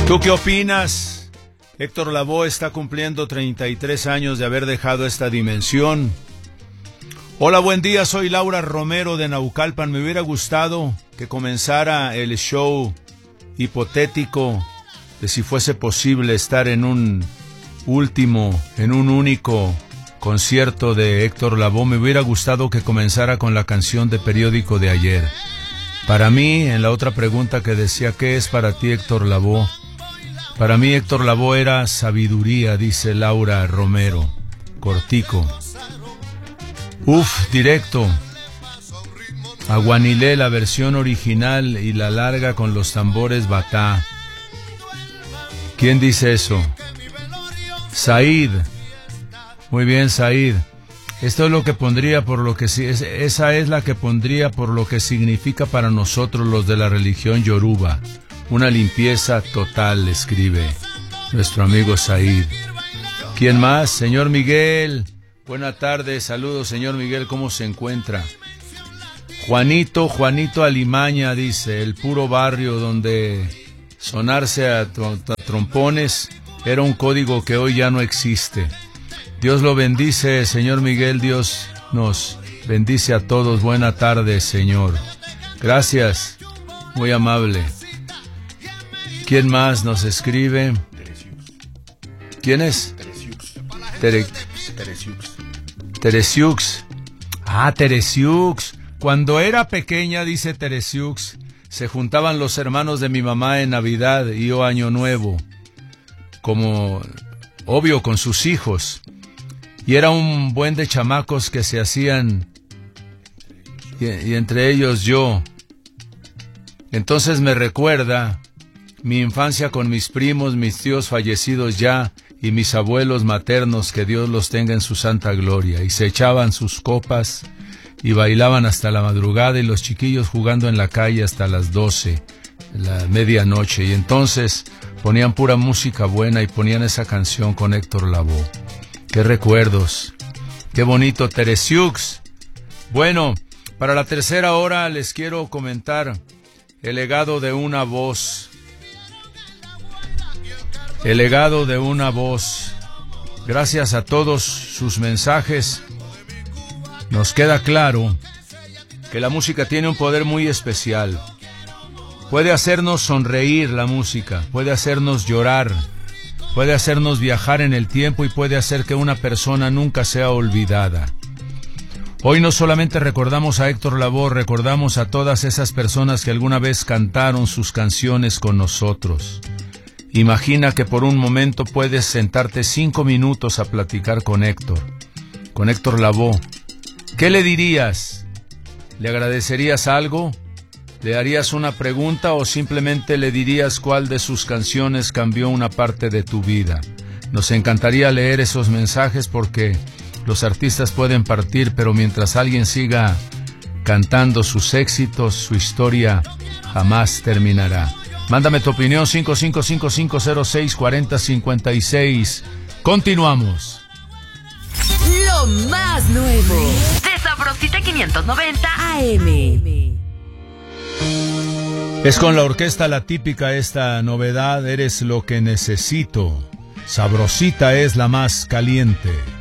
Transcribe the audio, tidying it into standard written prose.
¿Tú qué opinas? Héctor Lavoe está cumpliendo 33 años de haber dejado esta dimensión. Hola, buen día, soy Laura Romero de Naucalpan. Me hubiera gustado que comenzara el show hipotético de si fuese posible estar en un único concierto de Héctor Lavoe. Me hubiera gustado que comenzara con la canción de Periódico de ayer. Para mí, en la otra pregunta que decía, ¿qué es para ti Héctor Lavoe? Para mí Héctor Lavoe era sabiduría, dice Laura Romero. Cortico. Directo. Aguanilé, la versión original y la larga con los tambores batá. ¿Quién dice eso? Said. Muy bien, Said. Esto es lo que pondría por lo que esa es la que pondría por lo que significa para nosotros los de la religión yoruba. Una limpieza total, escribe nuestro amigo Said. ¿Quién más? Señor Miguel. Buenas tardes, saludos, señor Miguel, ¿cómo se encuentra? Juanito Alimaña dice, el puro barrio donde sonarse a trompones era un código que hoy ya no existe. Dios lo bendice, señor Miguel, Dios nos bendice a todos. Buena tarde, señor. Gracias, muy amable. ¿Quién más nos escribe? ¿Quién es? Teresiux. Teresiux. Cuando era pequeña, dice Teresiux, se juntaban los hermanos de mi mamá en Navidad y o Año Nuevo, como obvio con sus hijos, y era un buen de chamacos que se hacían, y entre ellos yo. Entonces me recuerda mi infancia con mis primos, mis tíos fallecidos ya, y mis abuelos maternos, que Dios los tenga en su santa gloria, y se echaban sus copas y bailaban hasta la madrugada, y los chiquillos jugando en la calle hasta las 12, la medianoche, y entonces ponían pura música buena y ponían esa canción con Héctor Lavoe. ¡Qué recuerdos! ¡Qué bonito, Teresiux! Bueno, para la tercera hora les quiero comentar el legado de una voz. El legado de una voz. Gracias a todos sus mensajes, nos queda claro que la música tiene un poder muy especial. Puede hacernos sonreír la música, puede hacernos llorar, puede hacernos viajar en el tiempo y puede hacer que una persona nunca sea olvidada. Hoy no solamente recordamos a Héctor Lavoe, recordamos a todas esas personas que alguna vez cantaron sus canciones con nosotros. Imagina que por un momento puedes sentarte 5 minutos a platicar con Héctor Lavoe. ¿Qué le dirías? ¿Le agradecerías algo? ¿Le harías una pregunta o simplemente le dirías cuál de sus canciones cambió una parte de tu vida? Nos encantaría leer esos mensajes porque los artistas pueden partir, pero mientras alguien siga cantando sus éxitos, su historia jamás terminará. Mándame tu opinión, 5555064056. Continuamos. Lo más nuevo de Sabrosita 590 AM. Es con la orquesta La Típica esta novedad, Eres lo que necesito. Sabrosita es la más caliente.